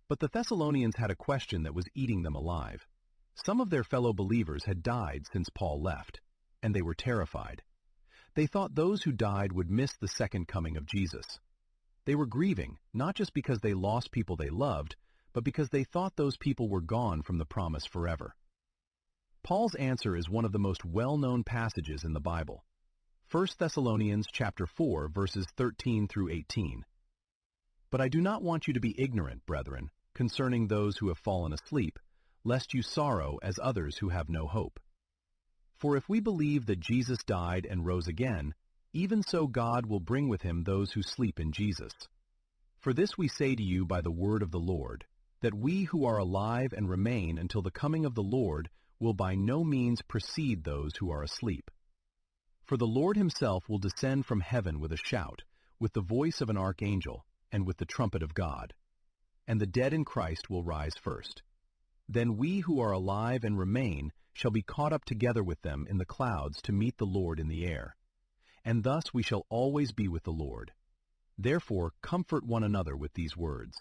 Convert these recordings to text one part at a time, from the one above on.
But the Thessalonians had a question that was eating them alive. Some of their fellow believers had died since Paul left, and they were terrified. They thought those who died would miss the second coming of Jesus. They were grieving, not just because they lost people they loved, but because they thought those people were gone from the promise forever. Paul's answer is one of the most well-known passages in the Bible. 1 Thessalonians chapter 4, verses 13 through 18. But I do not want you to be ignorant, brethren, concerning those who have fallen asleep, lest you sorrow as others who have no hope. For if we believe that Jesus died and rose again, even so God will bring with him those who sleep in Jesus. For this we say to you by the word of the Lord, that we who are alive and remain until the coming of the Lord will by no means precede those who are asleep. For the Lord himself will descend from heaven with a shout, with the voice of an archangel, and with the trumpet of God. And the dead in Christ will rise first. Then we who are alive and remain shall be caught up together with them in the clouds to meet the Lord in the air. And thus we shall always be with the Lord. Therefore comfort one another with these words.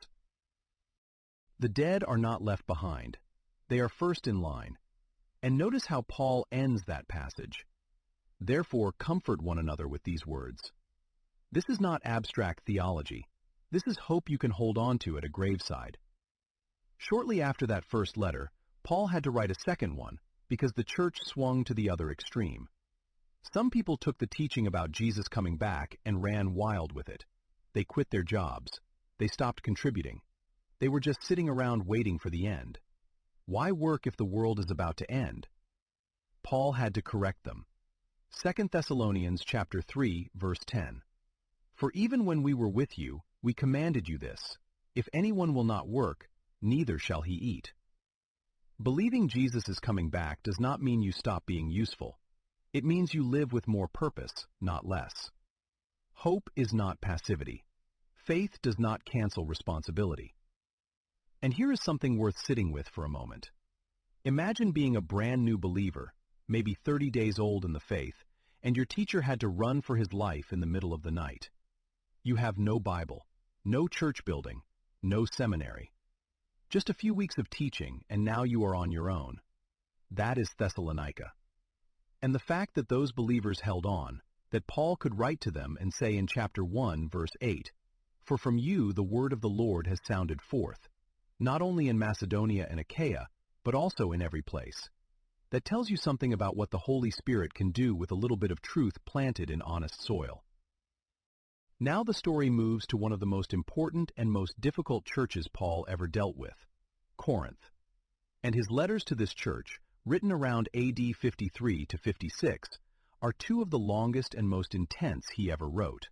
The dead are not left behind. They are first in line. And notice how Paul ends that passage. Therefore comfort one another with these words. This is not abstract theology. This is hope you can hold on to at a graveside. Shortly after that first letter, Paul had to write a second one because the church swung to the other extreme. Some people took the teaching about Jesus coming back and ran wild with it. They quit their jobs. They stopped contributing. They were just sitting around waiting for the end. Why work if the world is about to end? Paul had to correct them. 2 Thessalonians chapter 3, verse 10. For even when we were with you, we commanded you this, if anyone will not work, neither shall he eat. Believing Jesus is coming back does not mean you stop being useful. It means you live with more purpose, not less. Hope is not passivity. Faith does not cancel responsibility. And here is something worth sitting with for a moment. Imagine being a brand new believer, maybe 30 days old in the faith, and your teacher had to run for his life in the middle of the night. You have no Bible, no church building, no seminary. Just a few weeks of teaching, and now you are on your own. That is Thessalonica. And the fact that those believers held on, that Paul could write to them and say in chapter 1, verse 8, For from you the word of the Lord has sounded forth, not only in Macedonia and Achaia, but also in every place. That tells you something about what the Holy Spirit can do with a little bit of truth planted in honest soil. Now the story moves to one of the most important and most difficult churches Paul ever dealt with, Corinth. And his letters to this church, written around AD 53 to 56, are two of the longest and most intense he ever wrote.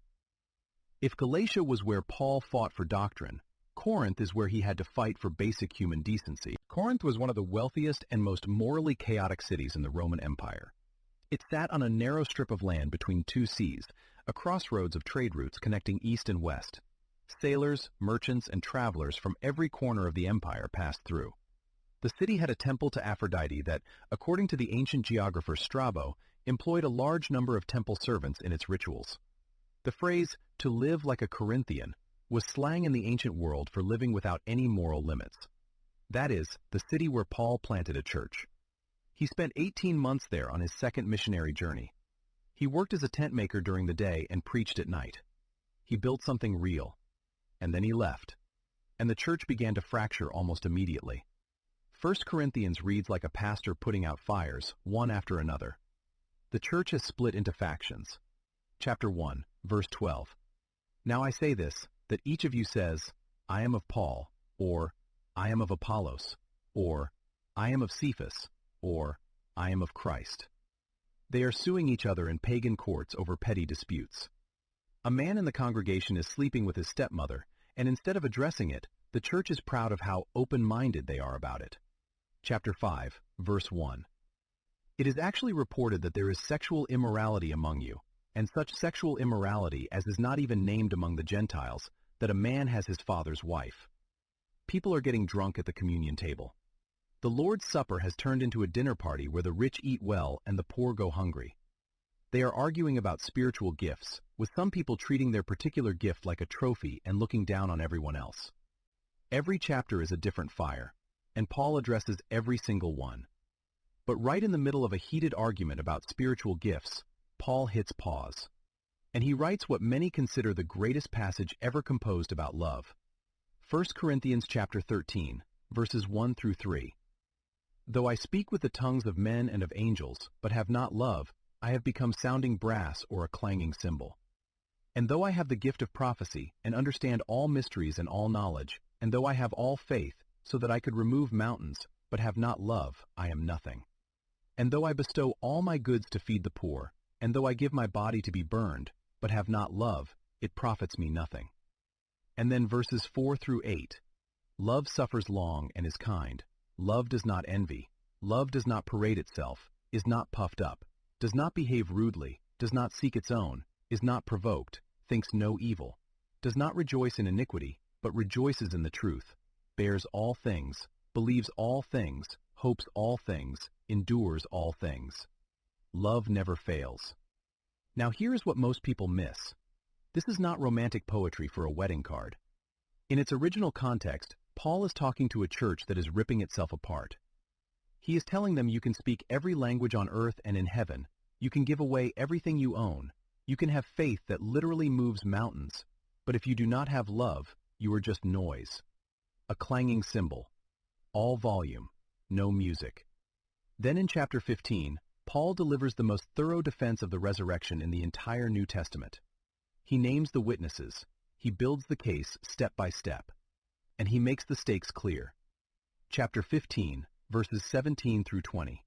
If Galatia was where Paul fought for doctrine, Corinth is where he had to fight for basic human decency. Corinth was one of the wealthiest and most morally chaotic cities in the Roman Empire. It sat on a narrow strip of land between two seas, a crossroads of trade routes connecting east and west. Sailors, merchants, and travelers from every corner of the empire passed through. The city had a temple to Aphrodite that, according to the ancient geographer Strabo, employed a large number of temple servants in its rituals. The phrase, to live like a Corinthian, was slang in the ancient world for living without any moral limits. That is, the city where Paul planted a church. He spent 18 months there on his second missionary journey. He worked as a tent maker during the day and preached at night. He built something real. And then he left. And the church began to fracture almost immediately. 1 Corinthians reads like a pastor putting out fires, one after another. The church has split into factions. Chapter 1, verse 12. Now I say this, that each of you says, I am of Paul, or I am of Apollos, or I am of Cephas, or I am of Christ. They are suing each other in pagan courts over petty disputes. A man in the congregation is sleeping with his stepmother, and instead of addressing it, the church is proud of how open-minded they are about it. Chapter 5, verse 1. It is actually reported that there is sexual immorality among you, and such sexual immorality as is not even named among the Gentiles, that a man has his father's wife. People are getting drunk at the communion table. The Lord's Supper has turned into a dinner party where the rich eat well and the poor go hungry. They are arguing about spiritual gifts, with some people treating their particular gift like a trophy and looking down on everyone else. Every chapter is a different fire, and Paul addresses every single one. But right in the middle of a heated argument about spiritual gifts, Paul hits pause. And he writes what many consider the greatest passage ever composed about love. 1 Corinthians chapter 13, verses 1 through 3. Though I speak with the tongues of men and of angels, but have not love, I have become sounding brass or a clanging cymbal. And though I have the gift of prophecy, and understand all mysteries and all knowledge, and though I have all faith, so that I could remove mountains, but have not love, I am nothing. And though I bestow all my goods to feed the poor, and though I give my body to be burned, but have not love, it profits me nothing. And then verses 4 through 8. Love suffers long and is kind. Love does not envy. Love does not parade itself, is not puffed up, does not behave rudely, does not seek its own, is not provoked, thinks no evil, does not rejoice in iniquity, but rejoices in the truth, bears all things, believes all things, hopes all things, endures all things. Love never fails. Now here is what most people miss. This is not romantic poetry for a wedding card. In its original context, Paul is talking to a church that is ripping itself apart. He is telling them you can speak every language on earth and in heaven, you can give away everything you own, you can have faith that literally moves mountains, but if you do not have love, you are just noise. A clanging cymbal. All volume, no music. Then in chapter 15, Paul delivers the most thorough defense of the resurrection in the entire New Testament. He names the witnesses, he builds the case step by step, and he makes the stakes clear. Chapter 15, verses 17 through 20.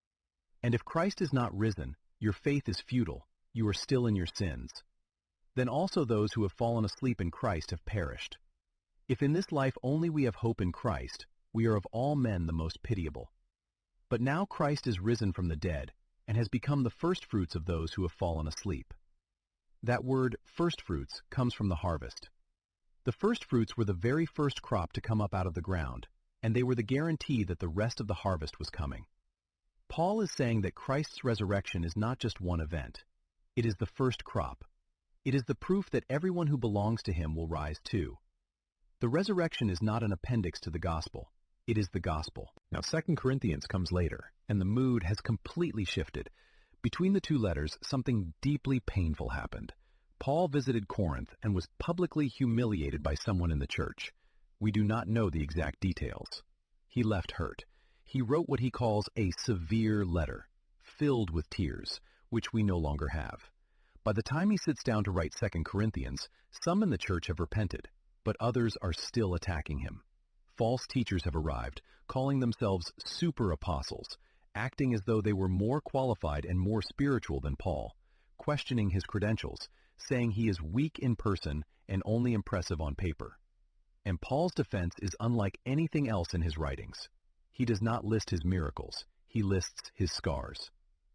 And if Christ is not risen, your faith is futile, you are still in your sins. Then also those who have fallen asleep in Christ have perished. If in this life only we have hope in Christ, we are of all men the most pitiable. But now Christ is risen from the dead, and has become the firstfruits of those who have fallen asleep. That word, firstfruits, comes from the harvest. The firstfruits were the very first crop to come up out of the ground, and they were the guarantee that the rest of the harvest was coming. Paul is saying that Christ's resurrection is not just one event. It is the first crop. It is the proof that everyone who belongs to him will rise too. The resurrection is not an appendix to the gospel. It is the gospel. Now 2 Corinthians comes later, and the mood has completely shifted. Between the two letters, something deeply painful happened. Paul visited Corinth and was publicly humiliated by someone in the church. We do not know the exact details. He left hurt. He wrote what he calls a severe letter, filled with tears, which we no longer have. By the time he sits down to write 2 Corinthians, some in the church have repented, but others are still attacking him. False teachers have arrived, calling themselves super apostles, acting as though they were more qualified and more spiritual than Paul, questioning his credentials, saying he is weak in person and only impressive on paper. And Paul's defense is unlike anything else in his writings. He does not list his miracles, he lists his scars.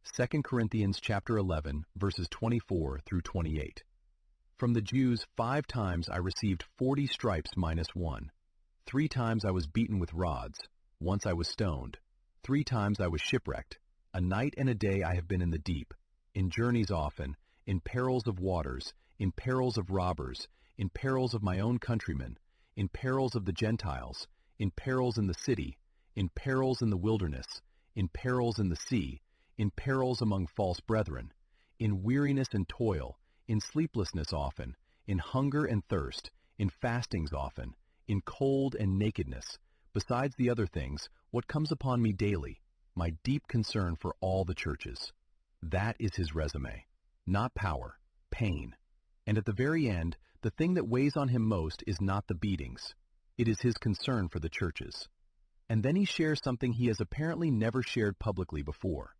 2 Corinthians chapter 11, verses 24 through 28. From the Jews 5 times I received 40 stripes minus 1. 3 times I was beaten with rods, once I was stoned, 3 times I was shipwrecked, a night and a day I have been in the deep, in journeys often, in perils of waters, in perils of robbers, in perils of my own countrymen, in perils of the Gentiles, in perils in the city, in perils in the wilderness, in perils in the sea, in perils among false brethren, in weariness and toil, in sleeplessness often, in hunger and thirst, in fastings often, in cold and nakedness, besides the other things, what comes upon me daily, my deep concern for all the churches. That is his resume. Not power, pain. And at the very end, the thing that weighs on him most is not the beatings. It is his concern for the churches. And then he shares something he has apparently never shared publicly before.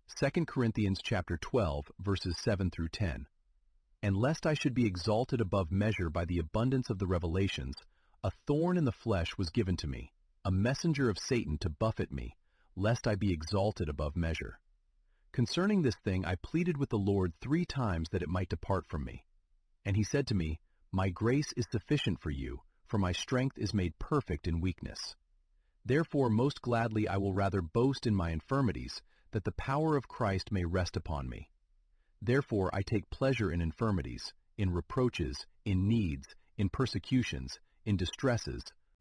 2 Corinthians chapter 12, verses 7 through 10. And lest I should be exalted above measure by the abundance of the revelations, a thorn in the flesh was given to me, a messenger of Satan to buffet me, lest I be exalted above measure. Concerning this thing I pleaded with the Lord 3 times that it might depart from me. And he said to me, My grace is sufficient for you, for my strength is made perfect in weakness. Therefore most gladly I will rather boast in my infirmities, that the power of Christ may rest upon me. Therefore I take pleasure in infirmities, in reproaches, in needs, in persecutions, in distresses,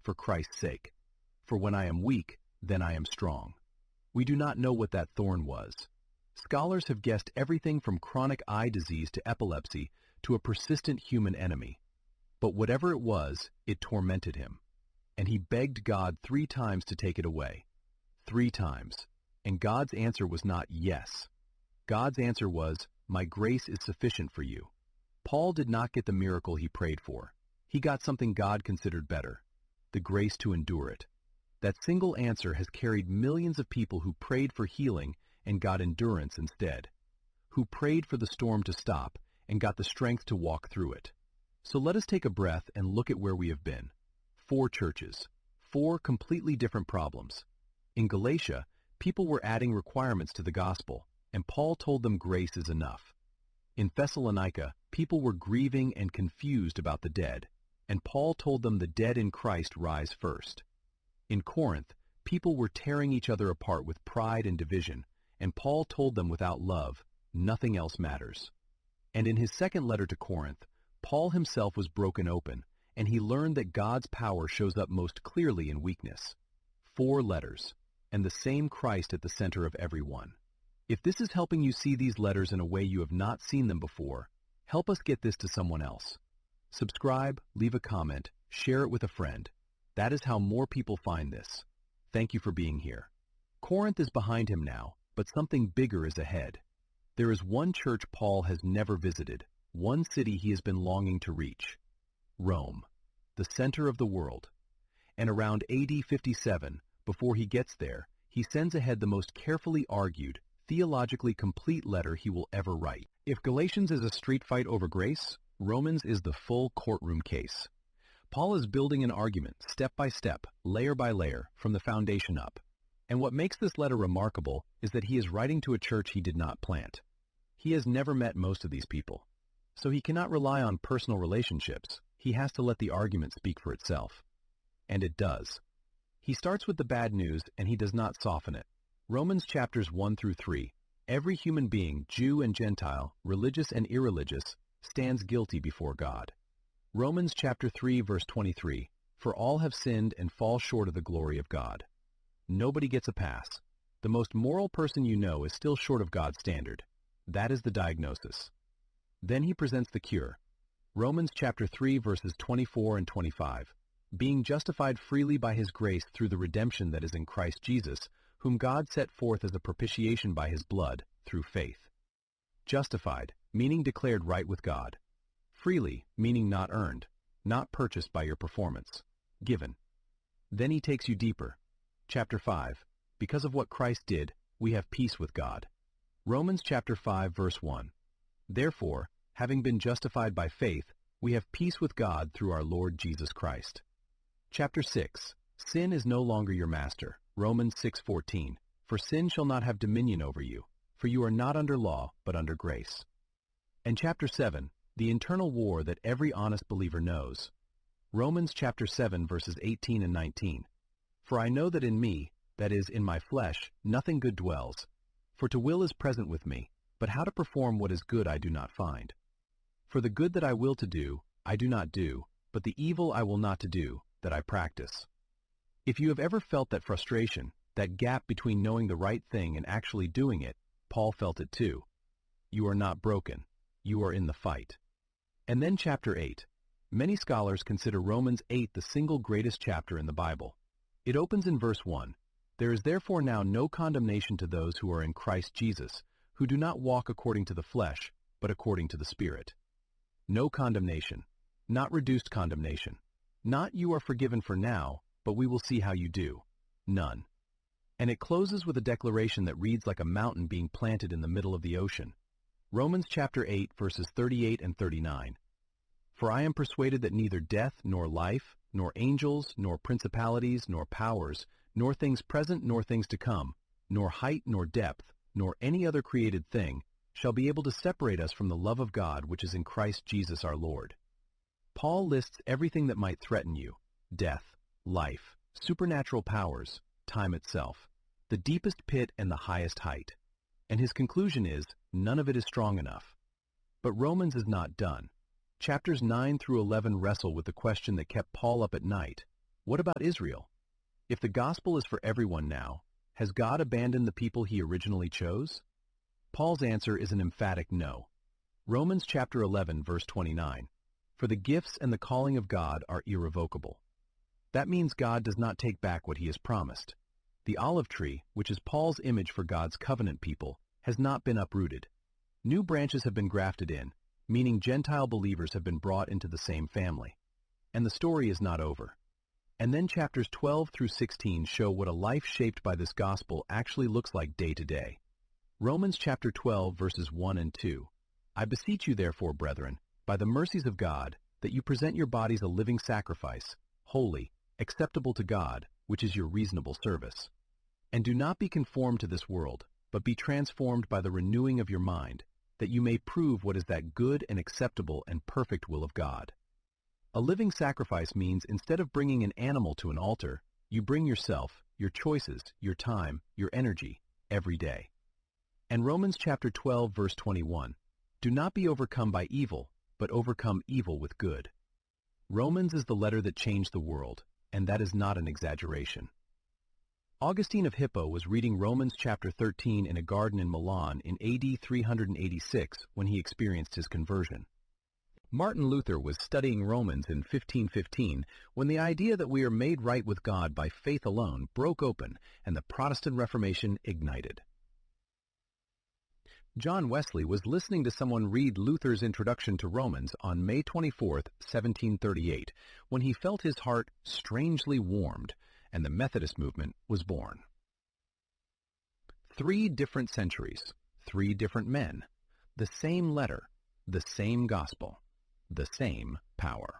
for Christ's sake. For when I am weak, then I am strong. We do not know what that thorn was. Scholars have guessed everything from chronic eye disease to epilepsy to a persistent human enemy. But whatever it was, it tormented him. And he begged God 3 times to take it away. 3 times. And God's answer was not yes. God's answer was, "My grace is sufficient for you." Paul did not get the miracle he prayed for. He got something God considered better, the grace to endure it. That single answer has carried millions of people who prayed for healing and got endurance instead, who prayed for the storm to stop and got the strength to walk through it. So let us take a breath and look at where we have been. 4 churches, 4 completely different problems. In Galatia, people were adding requirements to the gospel, and Paul told them grace is enough. In Thessalonica, people were grieving and confused about the dead, and Paul told them the dead in Christ rise first. In Corinth, people were tearing each other apart with pride and division, and Paul told them without love, nothing else matters. And in his second letter to Corinth, Paul himself was broken open, and he learned that God's power shows up most clearly in weakness. 4 letters, and the same Christ at the center of every one. If this is helping you see these letters in a way you have not seen them before, help us get this to someone else. Subscribe, leave a comment, share it with a friend. That is how more people find this. Thank you for being here. Corinth is behind him now, but something bigger is ahead. There is one church Paul has never visited, one city he has been longing to reach. Rome, the center of the world. And around AD 57, before he gets there, he sends ahead the most carefully argued, theologically complete letter he will ever write. If Galatians is a street fight over grace, Romans is the full courtroom case. Paul is building an argument, step by step, layer by layer, from the foundation up. And what makes this letter remarkable is that he is writing to a church he did not plant. He has never met most of these people. So he cannot rely on personal relationships. He has to let the argument speak for itself. And it does. He starts with the bad news, and he does not soften it. Romans chapters 1 through 3. Every human being, Jew and Gentile, religious and irreligious, stands guilty before God. Romans chapter 3, verse 23. For all have sinned and fall short of the glory of God. Nobody gets a pass. The most moral person you know is still short of God's standard. That is the diagnosis. Then he presents the cure. Romans chapter 3, verses 24 and 25. Being justified freely by his grace through the redemption that is in Christ Jesus, whom God set forth as a propitiation by his blood, through faith. Justified, meaning declared right with God. Freely, meaning not earned, not purchased by your performance. Given. Then he takes you deeper. Chapter 5. Because of what Christ did, we have peace with God. Romans chapter 5, verse 1. Therefore, having been justified by faith, we have peace with God through our Lord Jesus Christ. Chapter 6. Sin is no longer your master. Romans 6:14. For sin shall not have dominion over you, for you are not under law, but under grace. And chapter 7. The internal war that every honest believer knows. Romans chapter 7, verses 18 and 19. For I know that in me, that is, in my flesh, nothing good dwells. For to will is present with me, but how to perform what is good I do not find. For the good that I will to do, I do not do, but the evil I will not to do, that I practice. If you have ever felt that frustration, that gap between knowing the right thing and actually doing it, Paul felt it too. You are not broken. You are in the fight. And then chapter 8. Many scholars consider Romans 8 the single greatest chapter in the Bible. It opens in verse 1. There is therefore now no condemnation to those who are in Christ Jesus, who do not walk according to the flesh, but according to the Spirit. No condemnation. Not reduced condemnation. Not you are forgiven for now, but we will see how you do. None. And it closes with a declaration that reads like a mountain being planted in the middle of the ocean. Romans chapter 8, verses 38 and 39. For I am persuaded that neither death, nor life, nor angels, nor principalities, nor powers, nor things present, nor things to come, nor height, nor depth, nor any other created thing, shall be able to separate us from the love of God which is in Christ Jesus our Lord. Paul lists everything that might threaten you: death, life, supernatural powers, time itself, the deepest pit and the highest height. And his conclusion is, none of it is strong enough. But Romans is not done. Chapters 9 through 11 wrestle with the question that kept Paul up at night. What about Israel? If the gospel is for everyone now, has God abandoned the people he originally chose? Paul's answer is an emphatic no. Romans chapter 11, verse 29. For the gifts and the calling of God are irrevocable. That means God does not take back what he has promised. The olive tree, which is Paul's image for God's covenant people, has not been uprooted. New branches have been grafted in, meaning Gentile believers have been brought into the same family. And the story is not over. And then chapters 12 through 16 show what a life shaped by this gospel actually looks like day to day. Romans chapter 12, verses 1 and 2. I beseech you therefore, brethren, by the mercies of God, that you present your bodies a living sacrifice, holy, acceptable to God, which is your reasonable service. And do not be conformed to this world, but be transformed by the renewing of your mind, that you may prove what is that good and acceptable and perfect will of God. A living sacrifice means instead of bringing an animal to an altar, you bring yourself, your choices, your time, your energy, every day. And Romans chapter 12, verse 21, do not be overcome by evil, but overcome evil with good. Romans is the letter that changed the world, and that is not an exaggeration. Augustine of Hippo was reading Romans chapter 13 in a garden in Milan in AD 386 when he experienced his conversion. Martin Luther was studying Romans in 1515 when the idea that we are made right with God by faith alone broke open and the Protestant Reformation ignited. John Wesley was listening to someone read Luther's introduction to Romans on May 24, 1738, when he felt his heart strangely warmed, and the Methodist movement was born. 3 different centuries, 3 different men, the same letter, the same gospel, the same power.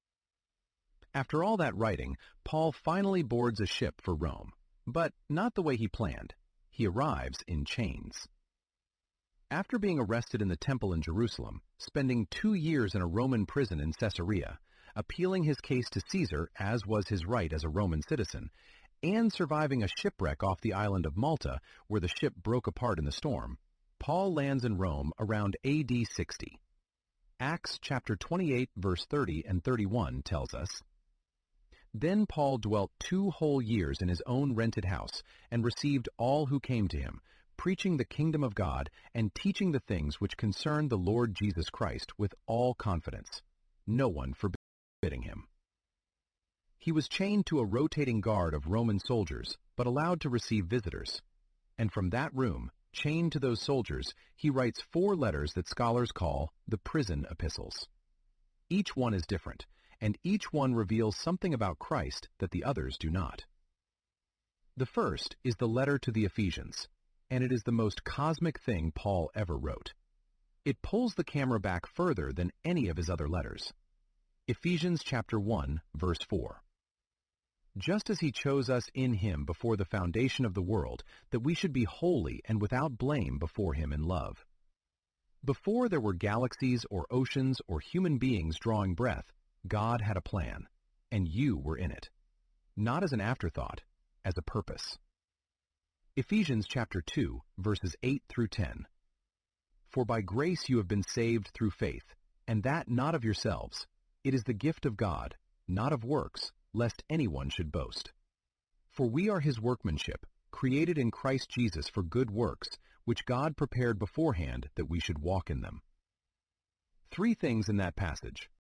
After all that writing, Paul finally boards a ship for Rome, but not the way he planned. He arrives in chains. After being arrested in the temple in Jerusalem, spending 2 years in a Roman prison in Caesarea, appealing his case to Caesar, as was his right as a Roman citizen, and surviving a shipwreck off the island of Malta, where the ship broke apart in the storm, Paul lands in Rome around AD 60. Acts chapter 28, verse 30 and 31 tells us, Then Paul dwelt 2 whole years in his own rented house, and received all who came to him, preaching the kingdom of God and teaching the things which concern the Lord Jesus Christ with all confidence, no one forbidding him. He was chained to a rotating guard of Roman soldiers, but allowed to receive visitors. And from that room, chained to those soldiers, he writes 4 letters that scholars call the prison epistles. Each one is different, and each one reveals something about Christ that the others do not. The first is the letter to the Ephesians, and it is the most cosmic thing Paul ever wrote. It pulls the camera back further than any of his other letters. Ephesians chapter 1, verse 4. Just as he chose us in him before the foundation of the world, that we should be holy and without blame before him in love. Before there were galaxies or oceans or human beings drawing breath, God had a plan, and you were in it. Not as an afterthought, as a purpose. Ephesians chapter 2, verses 8 through 10. For by grace you have been saved through faith, and that not of yourselves. It is the gift of God, not of works, lest anyone should boast. For we are his workmanship, created in Christ Jesus for good works, which God prepared beforehand that we should walk in them. 3 things in that passage.